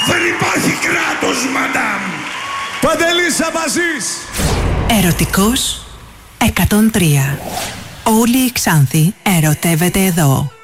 Δεν υπάρχει κράτος, μαντάμ. Παντελής Αμπαζής. Ερωτικός 103. Όλη η Ξάνθη ερωτεύεται εδώ.